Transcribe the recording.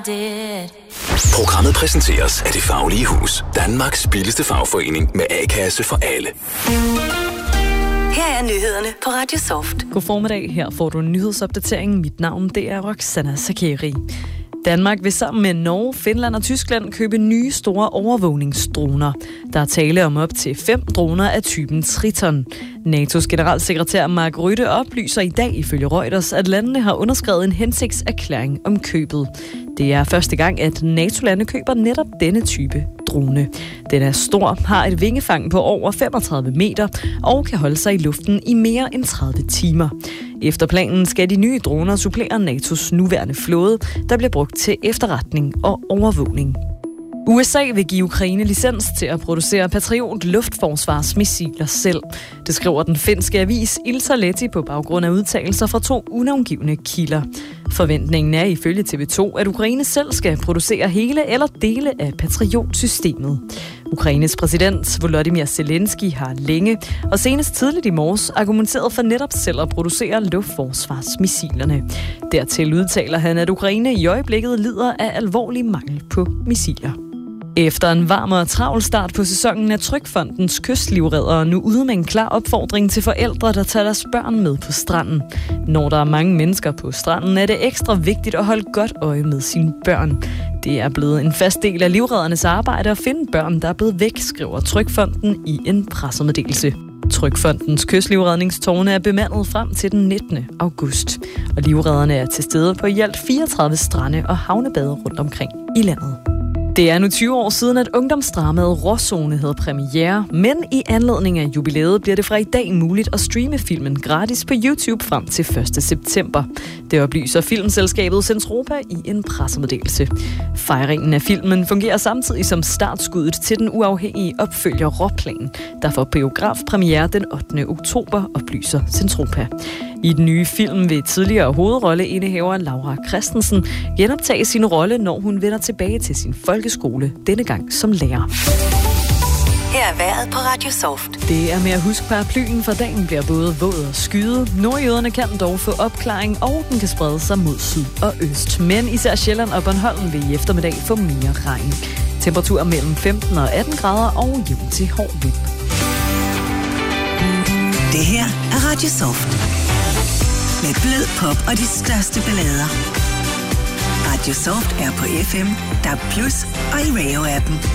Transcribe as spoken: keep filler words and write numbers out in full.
Programmet præsenteres af Det Faglige Hus, Danmarks billigste fagforening med A-kasse for alle. Her er nyhederne på Radio Soft. God formiddag, her får du en nyhedsopdatering. Mit navn det er Roxana Sakeri. Danmark vil sammen med Norge, Finland og Tyskland købe nye store overvågningsdroner. Der er tale om op til fem droner af typen Triton. N A T O's generalsekretær Mark Rutte oplyser i dag ifølge Reuters, at landene har underskrevet en hensigtserklæring om købet. Det er første gang, at NATO-lande køber netop denne type drone. Den er stor, har et vingefang på over femogtredive meter og kan holde sig i luften i mere end tredive timer. Efter planen skal de nye droner supplere N A T O's nuværende flåde, der bliver brugt til efterretning og overvågning. U S A vil give Ukraine licens til at producere Patriot luftforsvarsmissiler selv. Det skriver den finske avis Iltalehti på baggrund af udtalelser fra to unavngivne kilder. Forventningen er ifølge T V to, at Ukraine selv skal producere hele eller dele af Patriot-systemet. Ukraines præsident Volodymyr Zelensky har længe og senest tidligt i morges argumenteret for netop selv at producere luftforsvarsmissilerne. Dertil udtaler han, at Ukraine i øjeblikket lider af alvorlig mangel på missiler. Efter en varm og travl start på sæsonen er Trygfondens kystlivreddere nu ude med en klar opfordring til forældre, der tager deres børn med på stranden. Når der er mange mennesker på stranden, er det ekstra vigtigt at holde godt øje med sine børn. Det er blevet en fast del af livreddernes arbejde at finde børn, der er blevet væk, skriver Trygfonden i en pressemeddelelse. Trygfondens kystlivredningstårne er bemandet frem til den nittende august, og livredderne er til stede på i alt fireogtredive strande og havnebade rundt omkring i landet. Det er nu tyve år siden, at ungdomsdramaet Råzone havde premiere, men i anledning af jubilæet bliver det fra i dag muligt at streame filmen gratis på YouTube frem til første september. Det oplyser filmselskabet Zentropa i en pressemeddelelse. Fejringen af filmen fungerer samtidig som startskuddet til den uafhængige opfølger Råplan, der får biografpremiere den ottende oktober, oplyser Zentropa. I den nye film vil tidligere hovedrolleindehaver Laura Christensen genoptage sin rolle, når hun vender tilbage til sin folkeskole, denne gang som lærer. Her er vejret på Radio Soft. Det er med at huske paraplyen, for dagen bliver både våd og skyet. Nordjyderne kan dog få opklaring, og den kan sprede sig mod syd og øst. Men især Sjælland og Bornholm vil i eftermiddag få mere regn. Temperatur mellem femten og atten grader og jævn til hård vind. Det her er Radio Soft. Med blød pop og de største ballader. Radio Soft er på F M, D A B plus og i Radio-appen.